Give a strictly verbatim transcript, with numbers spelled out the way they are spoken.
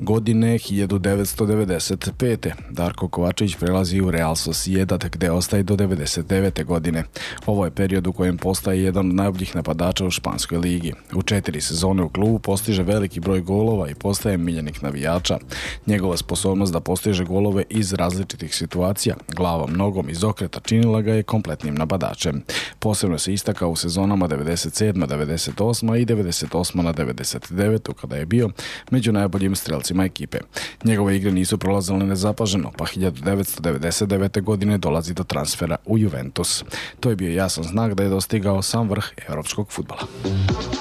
Godine hiljadu devetsto devedeset pete. Darko Kovačević prelazi u Real Sociedad gde ostaje do devedeset devete. godine. Ovo je period u kojem postaje jedan od najboljih napadača u španskoj ligi. U četiri sezone u klubu postiže veliki broj golova i postaje miljenik navijača. Njegova sposobnost da postiže golove iz različitih situacija, glavom, nogom, iz okreta činila ga je kompletnim napadačem. Posebno se istakao u sezonama devedeset sedma devedeset osma i devedeset osma na devedeset devetu. kada je bio među najboljim strelcima ekipe. Njegove igre nisu prolazile nezapaženo, pa hiljadu devetsto devedeset devete. godine dolazi do transfera u Juventus. To je bio jasan znak da je dostigao sam vrh evropskog fudbala.